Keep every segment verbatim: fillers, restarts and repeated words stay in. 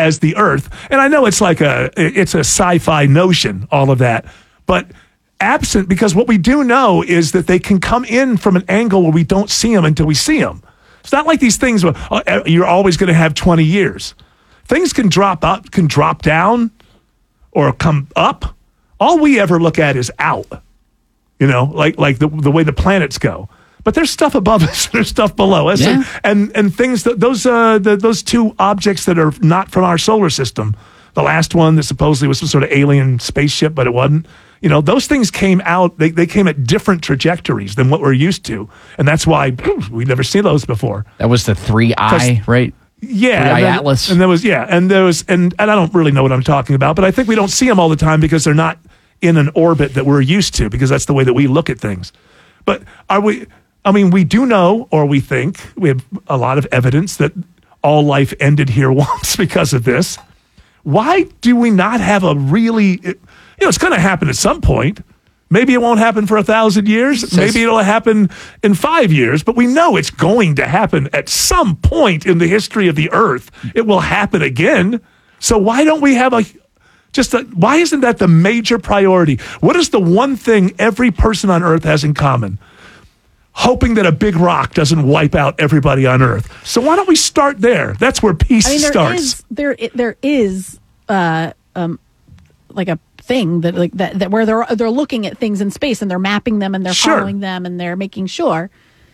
as the Earth. And I know it's like a it's a sci-fi notion, all of that, but absent, because what we do know is that they can come in from an angle where we don't see them until we see them. It's not like these things where uh, you're always going to have twenty years. Things can drop up, can drop down, or come up. All we ever look at is out, you know, like like the the way the planets go. But there's stuff above us, there's stuff below us, yeah. and, and and things that those uh the, those two objects that are not from our solar system. The last one that supposedly was some sort of alien spaceship, but it wasn't. You know, those things came out, they, they came at different trajectories than what we're used to. And that's why we've never seen those before. That was the three eye, right? Yeah. Three eye then, atlas. And there was, yeah. And there was, and, and I don't really know what I'm talking about, but I think we don't see them all the time because they're not in an orbit that we're used to, because that's the way that we look at things. But are we, I mean, we do know, or we think, we have a lot of evidence that all life ended here once because of this. Why do we not have a really, you know, it's going to happen at some point. Maybe it won't happen for a thousand years. Says, Maybe it'll happen in five years, but we know it's going to happen at some point in the history of the Earth. It will happen again. So why don't we have a, just a, why isn't that the major priority? What is the one thing every person on Earth has in common? Hoping that a big rock doesn't wipe out everybody on Earth. So why don't we start there? That's where peace I mean, there starts. Is, there, there is uh, um, like a thing that like that, that where they're they're looking at things in space and they're mapping them and they're Sure. following them and they're making sure.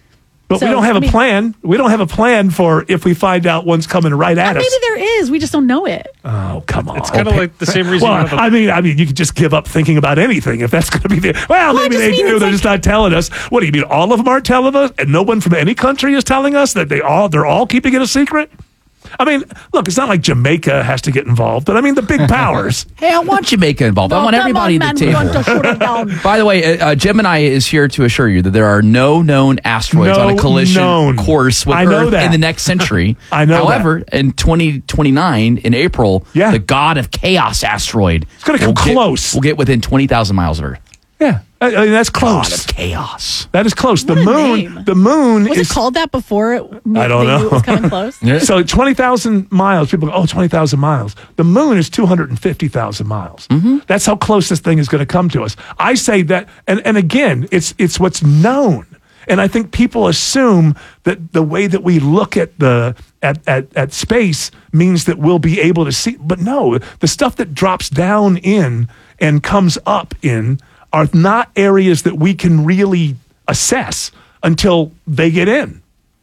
But So, we don't have I a mean- plan. We don't have a plan for if we find out one's coming right at Maybe us. there is. We just don't know it. Oh, come on. It's kind of like the same reason. Well, you have a- I mean, I mean, you could just give up thinking about anything if that's going to be the. Well, Well, I maybe just they mean do. it's They're like- just not telling us. What do you mean? All of them aren't telling us, and no one from any country is telling us that they all they're all keeping it a secret. I mean, look, it's not like Jamaica has to get involved, but I mean the big powers. Hey, I want Jamaica involved. I Oh, want come everybody on, at man, the we table. want to shoot it down. By the way, uh, Gemini is here to assure you that there are no known asteroids No on a collision known. course with I know Earth that. in the next century. I know However, in twenty twenty-nine, in April, Yeah. the God of Chaos asteroid It's gonna come will get- close. Will get within twenty thousand miles of Earth. Yeah, I, I mean, that's God close. of Chaos. That is close. The What a moon. name. The moon Was is it called that before it, I don't they knew know. it was coming close? So twenty thousand miles, people go, oh, twenty thousand miles. The moon is two hundred fifty thousand miles. Mm-hmm. That's how close this thing is going to come to us. I say that, and, and again, it's it's what's known. And I think people assume that the way that we look at the at, at, at space means that we'll be able to see. But no, the stuff that drops down in and comes up in are not areas that we can really assess until they get in.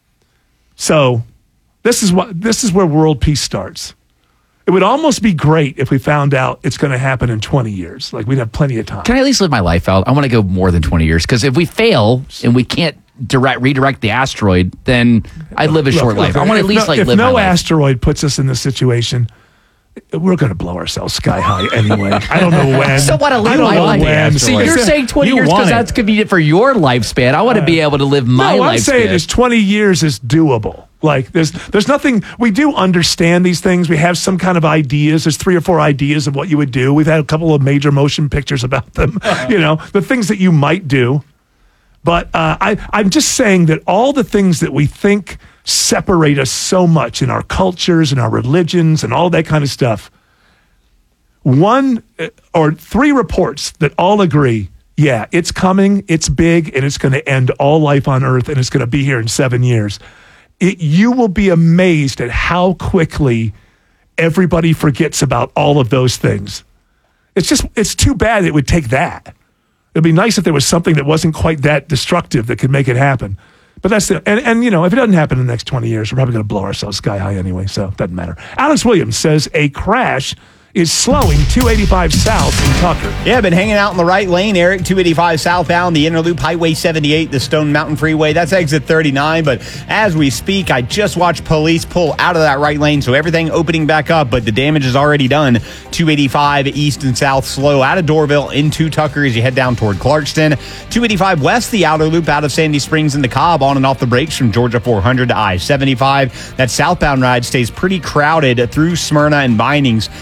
So this is what this is where world peace starts. It would almost be great if we found out it's going to happen in twenty years. Like we'd have plenty of time. Can I at least live my life out? I want to go more than twenty years, because if we fail and we can't direct redirect the asteroid, then I'd live a Look, short look, life. I want to if at least no, like if live no my life. asteroid puts us in this situation, we're going to blow ourselves sky high anyway. I don't know when. So what? To I live don't my know life. when. See, you're saying twenty You years want because it. that's convenient for your lifespan. I want to be able to live my no, lifespan. I'm saying is twenty years is doable. Like there's there's nothing. We do understand these things. We have some kind of ideas. There's three or four ideas of what you would do. We've had a couple of major motion pictures about them. You know, the things that you might do. But uh, I I'm just saying that all the things that we think separate us so much in our cultures and our religions and all that kind of stuff. One uh, or three reports that all agree, yeah, it's coming, it's big, and it's going to end all life on Earth, and it's going to be here in seven years. It, you will be amazed at how quickly everybody forgets about all of those things. It's just, it's too bad it would take that. It'd be nice if there was something that wasn't quite that destructive that could make it happen. But that's the, and, and you know, if it doesn't happen in the next twenty years, we're probably going to blow ourselves sky high anyway, so it doesn't matter. Alex Williams says a crash is slowing two eighty-five south in Tucker. Yeah, been hanging out in the right lane, Eric. two eighty-five southbound, the Interloop, Highway seventy-eight, the Stone Mountain Freeway. That's exit thirty-nine. But as we speak, I just watched police pull out of that right lane, so everything opening back up, but the damage is already done. two eighty-five east and south slow out of Doraville into Tucker as you head down toward Clarkston. two eighty-five west, the outer loop out of Sandy Springs into Cobb, on and off the brakes from Georgia four hundred to I seventy-five. That southbound ride stays pretty crowded through Smyrna and Vinings down to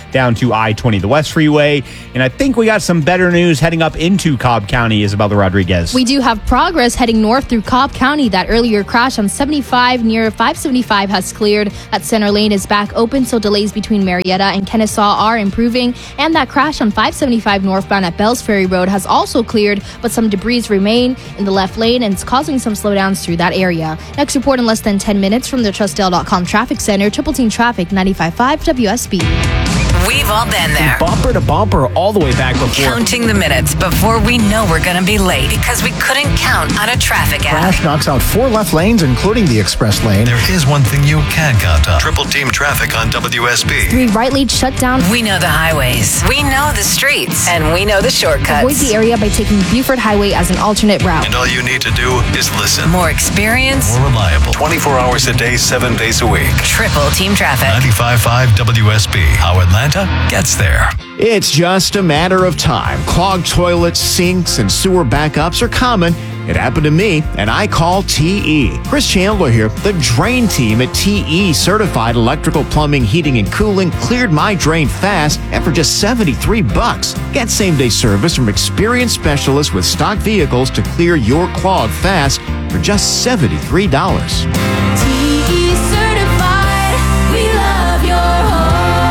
to I twenty, the West Freeway. And I think we got some better news heading up into Cobb County, Isabella Rodriguez. We do have progress heading north through Cobb County. That earlier crash on seventy-five near five seventy-five has cleared. That center lane is back open, so delays between Marietta and Kennesaw are improving. And that crash on five seventy-five northbound at Bells Ferry Road has also cleared, but some debris remain in the left lane and it's causing some slowdowns through that area. Next report in less than ten minutes from the Trustdale dot com Traffic Center, Triple Team Traffic, ninety-five point five W S B. We've all been there. Bumper to bumper all the way back before. Counting the minutes before we know we're going to be late because we couldn't count on a traffic app. Crash knocks out four left lanes, including the express lane. There is one thing you can count on. Triple Team Traffic on W S B. Three right lanes shut down. We know the highways. We know the streets. And we know the shortcuts. Avoid the area by taking Buford Highway as an alternate route. And all you need to do is listen. More experience. More reliable. twenty-four hours a day, seven days a week. Triple Team Traffic. ninety-five point five W S B. How Atlanta gets there. It's just a matter of time. Clogged toilets, sinks, and sewer backups are common. It happened to me, and I call T E. Chris Chandler here. The drain team at T E Certified Electrical Plumbing, Heating, and Cooling cleared my drain fast and for just seventy-three bucks. Get same-day service from experienced specialists with stock vehicles to clear your clog fast for just seventy-three dollars. T E Certified, we love your home.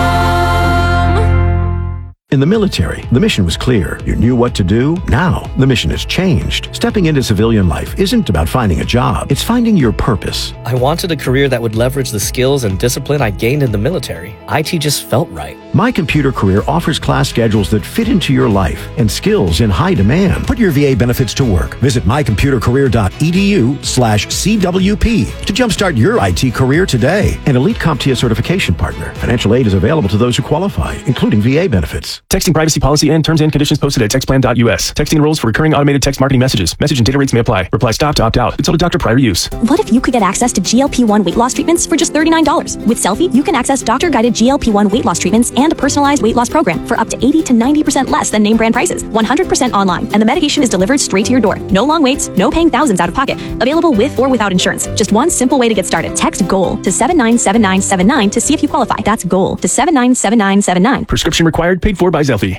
In the military, the mission was clear. You knew what to do. Now, the mission has changed. Stepping into civilian life isn't about finding a job. It's finding your purpose. I wanted a career that would leverage the skills and discipline I gained in the military. I T just felt right. My Computer Career offers class schedules that fit into your life and skills in high demand. Put your V A benefits to work. Visit mycomputercareer.edu slash CWP to jumpstart your I T career today. An Elite CompTIA certification partner. Financial aid is available to those who qualify, including V A benefits. Texting privacy policy and terms and conditions posted at textplan dot U S. Texting enrolls for recurring automated text marketing messages. Message and data rates may apply. Reply stop to opt out. Consult a doctor prior to use. What if you could get access to G L P one weight loss treatments for just thirty-nine dollars? With Selfie, you can access doctor-guided G L P one weight loss treatments and a personalized weight loss program for up to eighty to ninety percent less than name brand prices. one hundred percent online, and the medication is delivered straight to your door. No long waits, no paying thousands out of pocket. Available with or without insurance. Just one simple way to get started. Text GOAL to seven nine seven nine seven nine to see if you qualify. That's GOAL to seven nine seven nine seven nine. Prescription required, paid for by Selfie.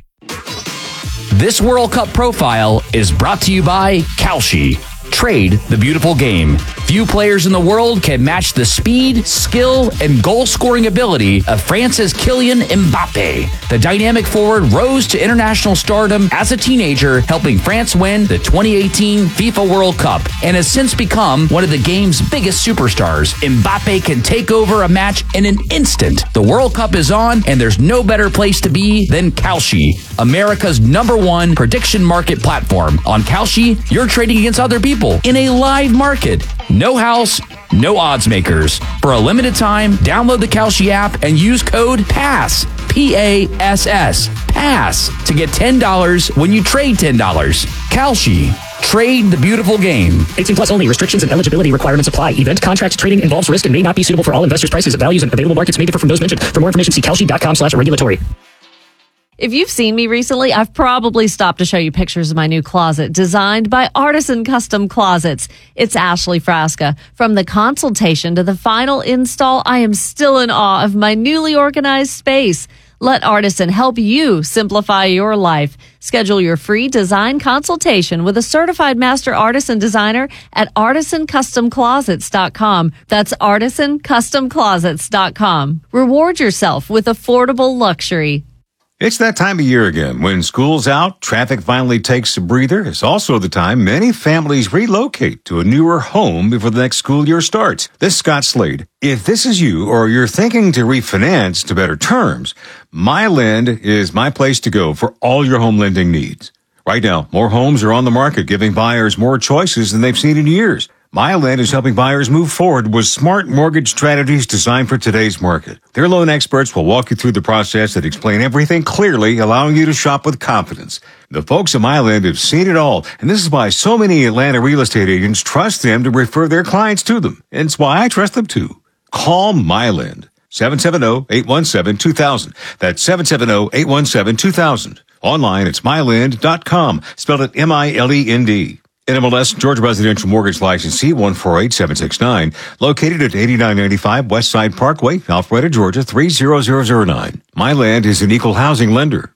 This World Cup profile is brought to you by Kalshi. Trade the beautiful game. Few players in the world can match the speed, skill, and goal-scoring ability of France's Kylian Mbappe. The dynamic forward rose to international stardom as a teenager, helping France win the twenty eighteen FIFA World Cup, and has since become one of the game's biggest superstars. Mbappe can take over a match in an instant. The World Cup is on, and there's no better place to be than Kalshi, America's number one prediction market platform. On Kalshi, you're trading against other people in a live market. No house, no odds makers. For a limited time, download the Kalshi app and use code PASS, P A S S, PASS, to get ten dollars when you trade ten dollars. Kalshi. Trade the beautiful game. eighteen plus only. Restrictions and eligibility requirements apply. Event contract trading involves risk and may not be suitable for all investors. Prices, values, and available markets may differ from those mentioned. For more information, see kalshi dot com slash regulatory. If you've seen me recently, I've probably stopped to show you pictures of my new closet designed by Artisan Custom Closets. It's Ashley Frasca. From the consultation to the final install, I am still in awe of my newly organized space. Let Artisan help you simplify your life. Schedule your free design consultation with a certified master artisan designer at artisan custom closets dot com. That's artisan custom closets dot com. Reward yourself with affordable luxury. It's that time of year again. When school's out, traffic finally takes a breather. It's also the time many families relocate to a newer home before the next school year starts. This is Scott Slade. If this is you or you're thinking to refinance to better terms, MyLend is my place to go for all your home lending needs. Right now, more homes are on the market, giving buyers more choices than they've seen in years. MyLend is helping buyers move forward with smart mortgage strategies designed for today's market. Their loan experts will walk you through the process and explain everything clearly, allowing you to shop with confidence. The folks at MyLend have seen it all, and this is why so many Atlanta real estate agents trust them to refer their clients to them. And it's why I trust them too. Call MyLend. seven seven zero, eight one seven, two thousand. That's seven seven zero, eight one seven, two thousand. Online, it's mylend dot com. Spelled it M I L E N D. N M L S Georgia Residential Mortgage License C one four eight seven six nine, located at eighty-nine ninety-five West Side Parkway, Alpharetta, Georgia three zero zero zero nine. My Land is an equal housing lender.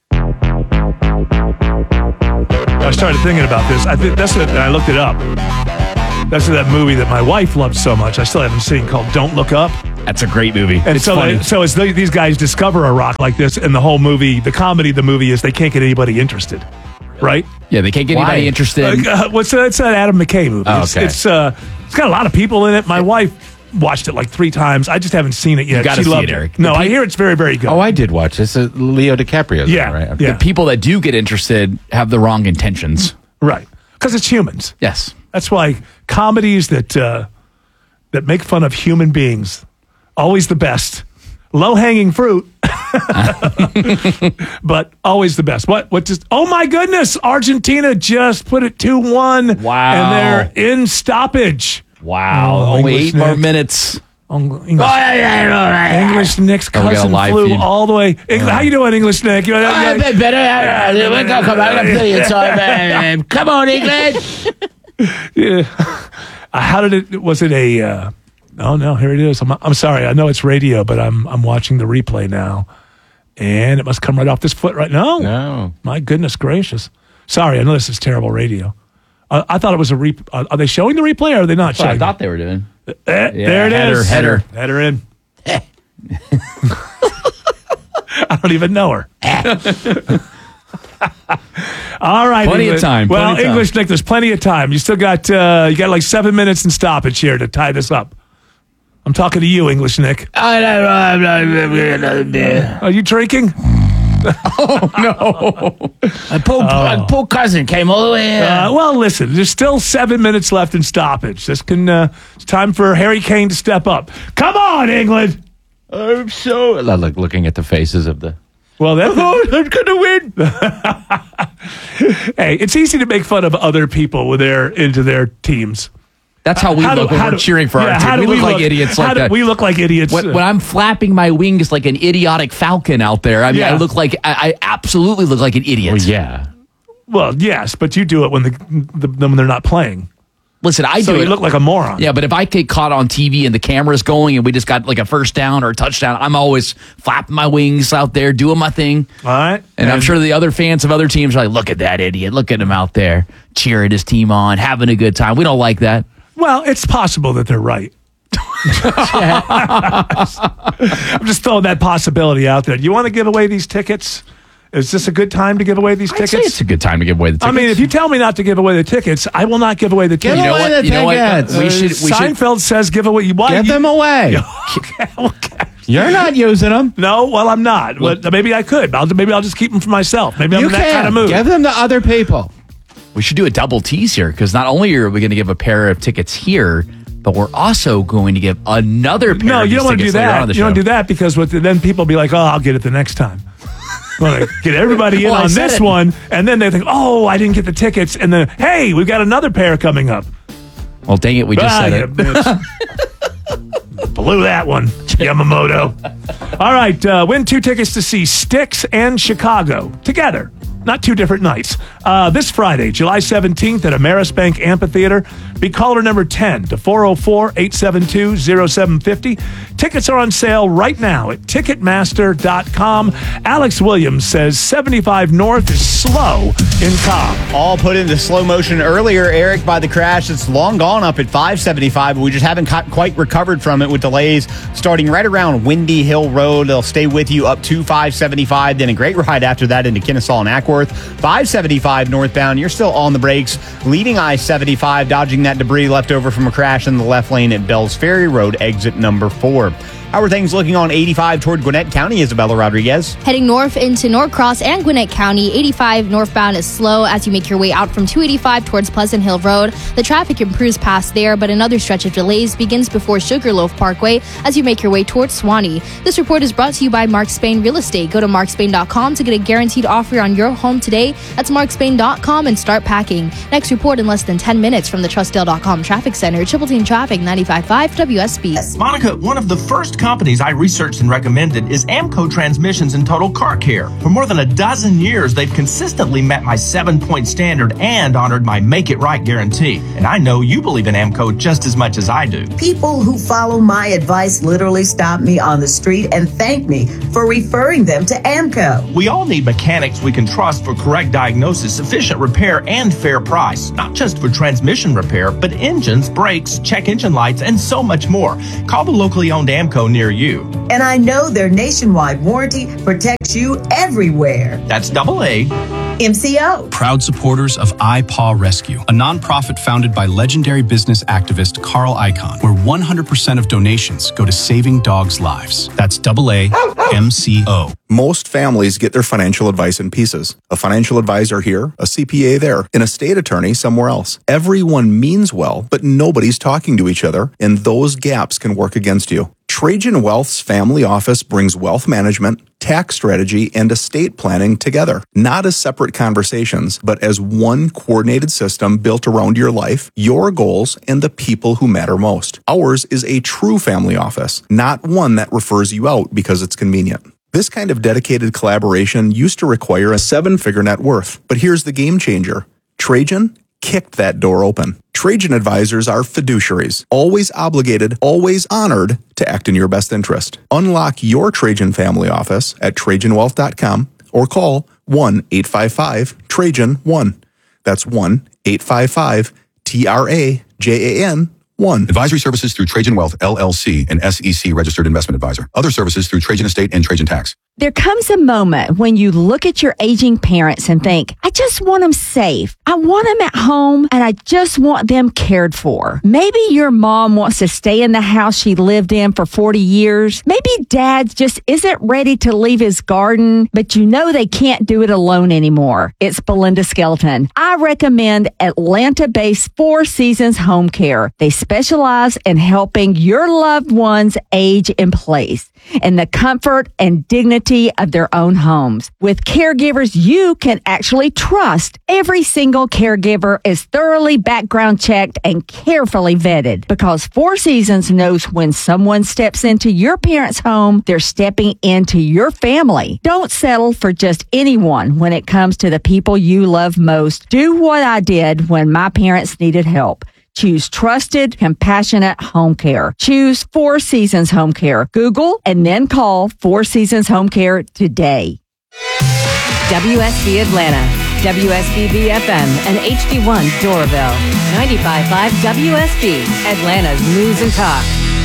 I started thinking about this. I think that's what, and I looked it up. That's that movie that my wife loved so much. I still haven't seen, called Don't Look Up. That's a great movie. And it's so, funny. so as they, these guys discover a rock like this, and the whole movie, the comedy of the movie is they can't get anybody interested, right? Yeah, they can't get Why? anybody interested. Uh, what's that? It's that Adam McKay movie. Oh, It's, okay. it's uh, it's got a lot of people in it. My wife watched it like three times. I just haven't seen it yet. You gotta she see loved it, Eric. No, The I pe- hear it's very, very good. Oh, I did watch this. Uh, Leo DiCaprio. Yeah, right? yeah. The people that do get interested have the wrong intentions. Right. Because it's humans. Yes. That's why comedies that uh, that make fun of human beings, always the best. Low hanging fruit, but always the best. What? What? Just? Oh my goodness! Argentina just put it two one. Wow! And they're in stoppage. Wow! Oh, Only English eight more Nick. minutes. English, English Nick's Oh, we got a cousin live flew feed. all the way. Eng- How you doing, English Nick? You know, I've been better. Come on, English. Yeah. Uh, How did it? Was it a? Uh, oh no! Here it is. I'm, I'm sorry. I know it's radio, but I'm I'm watching the replay now, and it must come right off this foot right now. No, my goodness gracious! Sorry, I know this is terrible radio. Uh, I thought it was a re. Uh, are they showing the replay or are they not That's what showing? I thought they were doing. Eh, there it header, is. header. Header in. I don't even know her. All right, Plenty of English- time, Well, plenty of English Nick, there's plenty of time. You still got uh, you got like seven minutes and stoppage here to tie this up. I'm talking to you, English Nick. I don't know. I'm not another beer. Are you drinking? Oh no! My poor, my poor cousin came all the way here. Uh, well, listen, there's still seven minutes left in stoppage. This can. Uh, it's time for Harry Kane to step up. Come on, England. I'm so like looking at the faces of the. Well, that, oh, I'm gonna win. Hey, it's easy to make fun of other people when they're into their teams. That's how we How do- look when how we're do- cheering for yeah, our how team. do We we look like look- idiots how like do that. we look like idiots? When, when I'm flapping my wings like an idiotic falcon out there, I mean, Yeah. I look like I, I absolutely look like an idiot. Well, yeah. Well, yes, but you do it when the, the when they're not playing. Listen, I So do you it. look like a moron. Yeah, but if I get caught on T V and the camera's going and we just got like a first down or a touchdown, I'm always flapping my wings out there, doing my thing. All right. And, I'm sure the other fans of other teams are like, look at that idiot. Look at him out there cheering his team on, having a good time. We don't like that. Well, it's possible that they're right. I'm just throwing that possibility out there. Do you want to give away these tickets? Is this a good time to give away these I'd tickets? say it's a good time to give away the I tickets. mean, if you tell me not to give away the tickets, I will not give away the tickets. You know what? You know what? We should. We should. Seinfeld says give away. Why Give you- them away. Okay, okay. You're not using them. No, well, I'm not. But maybe I could. I'll, maybe I'll just keep them for myself. Maybe I'm You in that can kind of mood. give them to other people. We should do a double tease here because not only are we going to give a pair of tickets here, but we're also going to give another pair No, of you these don't want to do tickets later on that. in the You don't show. do that because with the, then people will be like, "Oh, I'll get it the next time." Want to get everybody in Well, I on said this it. one, and then they think, "Oh, I didn't get the tickets," and then, "Hey, we've got another pair coming up." Well, dang it, we just Ah, said you it. bitch. Blew that one, Yamamoto. All right, uh, win two tickets to see Styx and Chicago together. Not two different nights. Uh, this Friday, July seventeenth at Ameris Bank Amphitheater. Be caller number ten to four oh four, eight seven two, oh seven five oh. Tickets are on sale right now at Ticketmaster dot com. Alex Williams says seventy-five North is slow in Cobb. All put into slow motion earlier, Eric, by the crash. It's long gone up at five seventy-five, but we just haven't ca- quite recovered from it with delays starting right around Windy Hill Road. They'll stay with you up to five seventy-five, then a great ride after that into Kennesaw and Ackworth. five seventy-five northbound, you're still on the brakes, leading I seventy-five, dodging that debris left over from a crash in the left lane at Bells Ferry Road, exit number four. How are things looking on eighty-five toward Gwinnett County, Isabella Rodriguez? Heading north into Norcross and Gwinnett County, eighty-five northbound is slow as you make your way out from two eighty-five towards Pleasant Hill Road. The traffic improves past there, but another stretch of delays begins before Sugarloaf Parkway as you make your way towards Swanee. This report is brought to you by Mark Spain Real Estate. Go to mark spain dot com to get a guaranteed offer on your home today. That's mark spain dot com and start packing. Next report in less than ten minutes from the trustdale dot com Traffic Center. Triple Team Traffic, ninety-five point five W S B. Monica, one of the first best companies I researched and recommended is Amco Transmissions and Total Car Care. For more than a dozen years, they've consistently met my seven-point standard and honored my Make It Right guarantee. And I know you believe in Amco just as much as I do. People who follow my advice literally stop me on the street and thank me for referring them to Amco. We all need mechanics we can trust for correct diagnosis, efficient repair, and fair price. Not just for transmission repair, but engines, brakes, check engine lights, and so much more. Call the locally owned Amco near you. And I know their nationwide warranty protects you everywhere. That's double A. M C O. Proud supporters of iPaw Rescue, a nonprofit founded by legendary business activist Carl Icahn, where one hundred percent of donations go to saving dogs' lives. That's double A M C O. Most families get their financial advice in pieces. A financial advisor here, a C P A there, an estate attorney somewhere else. Everyone means well, but nobody's talking to each other, and those gaps can work against you. Trajan Wealth's family office brings wealth management, tax strategy, and estate planning together, not as separate conversations, but as one coordinated system built around your life, your goals, and the people who matter most. Ours is a true family office, not one that refers you out because it's convenient. This kind of dedicated collaboration used to require a seven-figure net worth, but here's the game changer. Trajan kicked that door open. Trajan advisors are fiduciaries, always obligated, always honored to act in your best interest. Unlock your Trajan family office at Trajan Wealth dot com or call one eight five five Trajan one. That's one eight five five T R A J A N one. Advisory services through Trajan Wealth, L L C, an S E C registered investment advisor. Other services through Trajan Estate and Trajan Tax. There comes a moment when you look at your aging parents and think, I just want them safe. I want them at home and I just want them cared for. Maybe your mom wants to stay in the house she lived in for forty years. Maybe dad just isn't ready to leave his garden, but you know they can't do it alone anymore. It's Belinda Skelton. I recommend Atlanta-based Four Seasons Home Care. They specialize in helping your loved ones age in place in the comfort and dignity of their own homes. With caregivers you can actually trust, every single caregiver is thoroughly background checked and carefully vetted because Four Seasons knows when someone steps into your parents' home, they're stepping into your family. Don't settle for just anyone when it comes to the people you love most. Do what I did when my parents needed help. Choose trusted, compassionate home care. Choose Four Seasons Home Care. Google and then call Four Seasons Home Care today. W S B Atlanta, W S B B F M, and H D one Doraville. ninety-five point five W S B, Atlanta's News and Talk.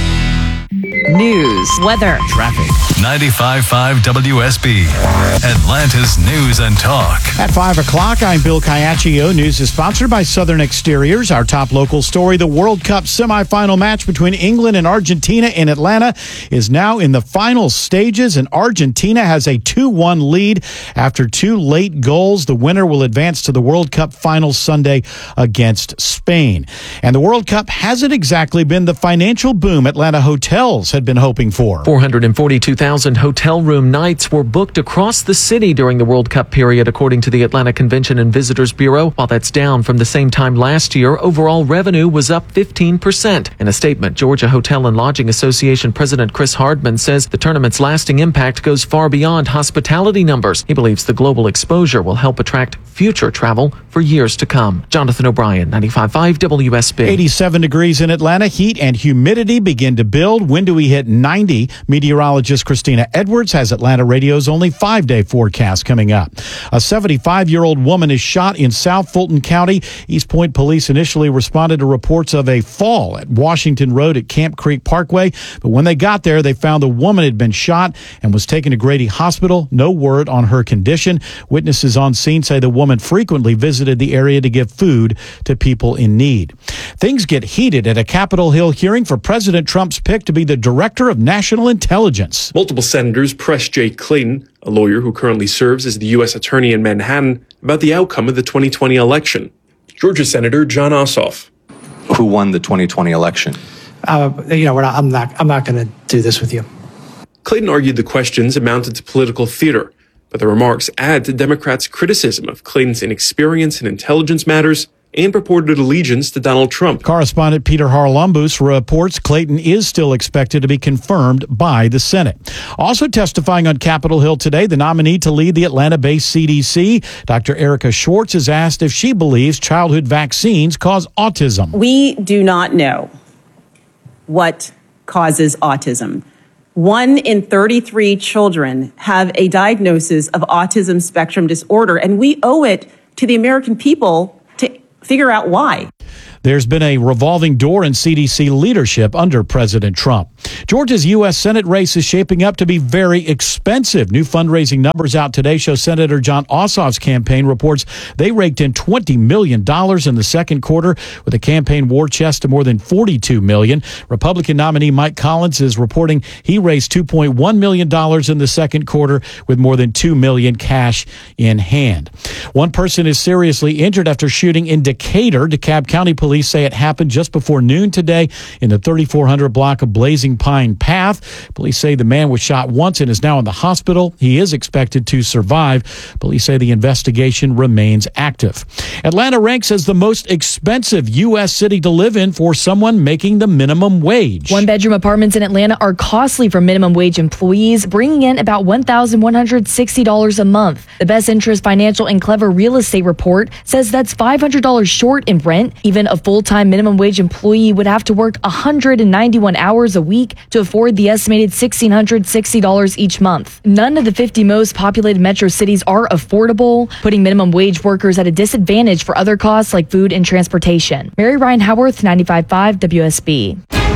News, weather, traffic. ninety-five point five W S B, Atlanta's News and Talk. At five o'clock, I'm Bill Caiaccio. News is sponsored by Southern Exteriors. Our top local story, the World Cup semifinal match between England and Argentina in Atlanta is now in the final stages, and Argentina has a two one lead after two late goals. The winner will advance to the World Cup final Sunday against Spain. And the World Cup hasn't exactly been the financial boom Atlanta hotels had been hoping for. four hundred forty-two thousand hotel room nights were booked across the city during the World Cup period, according to the Atlanta Convention and Visitors Bureau. While that's down from the same time last year, overall revenue was up fifteen percent. In a statement, Georgia Hotel and Lodging Association President Chris Hardman says the tournament's lasting impact goes far beyond hospitality numbers. He believes the global exposure will help attract future travel for years to come. Jonathan O'Brien, ninety-five point five W S B. eighty-seven degrees in Atlanta. Heat and humidity begin to build. When do we hit ninety? Meteorologist Christina Edwards has Atlanta Radio's only five-day forecast coming up. A seventy-five-year-old woman is shot in South Fulton County. East Point police initially responded to reports of a fall at Washington Road at Camp Creek Parkway, but when they got there, they found the woman had been shot and was taken to Grady Hospital. No word on her condition. Witnesses on scene say the woman frequently visited the area to give food to people in need. Things get heated at a Capitol Hill hearing for President Trump's pick to be the Director of National Intelligence. Multiple senators pressed Jay Clayton, a lawyer who currently serves as the U S Attorney in Manhattan, about the outcome of the twenty twenty election. Georgia Senator John Ossoff. Who won the twenty twenty election? Uh, you know, we're not, I'm not. I'm not going to do this with you. Clayton argued the questions amounted to political theater, but the remarks add to Democrats' criticism of Clayton's inexperience in intelligence matters, and purported allegiance to Donald Trump. Correspondent Peter Harlumbus reports Clayton is still expected to be confirmed by the Senate. Also testifying on Capitol Hill today, the nominee to lead the Atlanta-based C D C, Doctor Erica Schwartz, is asked if she believes childhood vaccines cause autism. We do not know what causes autism. One in thirty-three children have a diagnosis of autism spectrum disorder, and we owe it to the American people to figure out why. There's been a revolving door in C D C leadership under President Trump. Georgia's U S Senate race is shaping up to be very expensive. New fundraising numbers out today show Senator John Ossoff's campaign reports they raked in twenty million dollars in the second quarter with a campaign war chest to more than forty-two million dollars. Republican nominee Mike Collins is reporting he raised two point one million dollars in the second quarter with more than two million dollars cash in hand. One person is seriously injured after shooting in Decatur. DeKalb County Police say it happened just before noon today in the thirty-four hundred block of Blazing Pine Path. Police say the man was shot once and is now in the hospital. He is expected to survive. Police say the investigation remains active. Atlanta ranks as the most expensive U S city to live in for someone making the minimum wage. One-bedroom apartments in Atlanta are costly for minimum wage employees, bringing in about one thousand one hundred sixty dollars a month. The Best Interest Financial and Clever Real Estate report says that's five hundred dollars short in rent. Even a full-time minimum wage employee would have to work one hundred ninety-one hours a week to afford the estimated one thousand six hundred sixty dollars each month. None of the fifty most populated metro cities are affordable, putting minimum wage workers at a disadvantage for other costs like food and transportation. Mary Ryan Howarth, ninety-five point five W S B.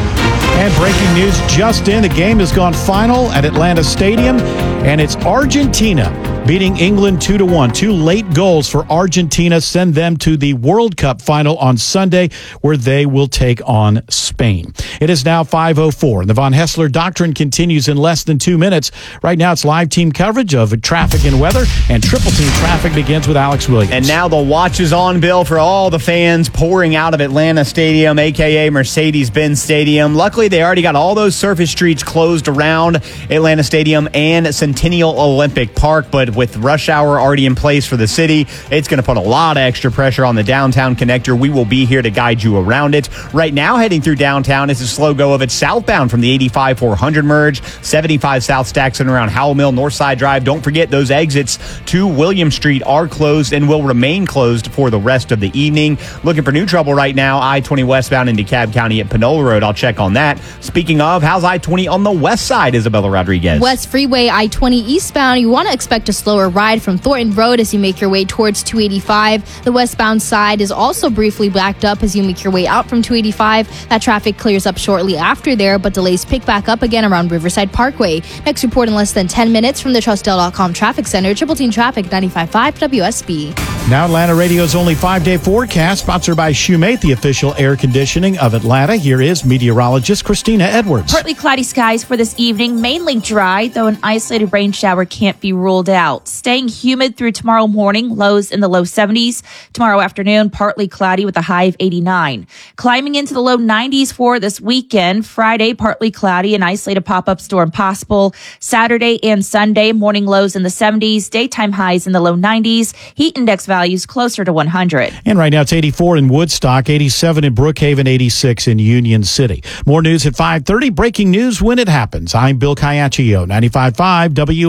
And breaking news just in, the game has gone final at Atlanta Stadium, and it's Argentina beating England two to one. Two late goals for Argentina send them to the World Cup final on Sunday, where they will take on Spain. It is now five oh four, and the Von Hessler Doctrine continues in less than two minutes. Right now, it's live team coverage of traffic and weather, and triple team traffic begins with Alex Williams. And now the watch is on, Bill, for all the fans pouring out of Atlanta Stadium, a k a. Mercedes-Benz Stadium. Luckily, they already got all those surface streets closed around Atlanta Stadium and Centennial Olympic Park, but with rush hour already in place for the city, it's going to put a lot of extra pressure on the downtown connector. We will be here to guide you around it. Right now, heading through downtown is a slow go of it southbound from the eighty-five four hundred merge, seventy-five South Stackson around Howell Mill, Northside Drive. Don't forget, those exits to William Street are closed and will remain closed for the rest of the evening. Looking for new trouble right now, I twenty westbound in DeKalb County at Panola Road. I'll check on that. Speaking of, how's I twenty on the west side, Isabella Rodriguez? West Freeway I twenty eastbound, you want to expect a slower ride from Thornton Road as you make your way towards two eighty-five. The westbound side is also briefly backed up as you make your way out from two eighty-five. That traffic clears up shortly after there, but delays pick back up again around Riverside Parkway. Next report in less than ten minutes from the Trustel dot com Traffic Center. Triple Team Traffic, ninety-five point five W S B. Now Atlanta Radio's only five-day forecast, sponsored by Shoemate, the official air conditioning of Atlanta. Here is meteorologist Christina Edwards. Partly cloudy skies for this evening, mainly dry, though an isolated rain shower can't be ruled out. Staying humid through tomorrow morning, lows in the low seventies. Tomorrow afternoon, partly cloudy with a high of eighty-nine. Climbing into the low nineties for this weekend. Friday, partly cloudy, an isolated pop-up storm possible. Saturday and Sunday, morning lows in the seventies, daytime highs in the low nineties. Heat index values closer to one hundred. And right now it's eighty-four in Woodstock, eighty-seven in Brookhaven, eighty-six in Union City. More news at five thirty. Breaking news when it happens. I'm Bill Caiaccio, ninety-five point five W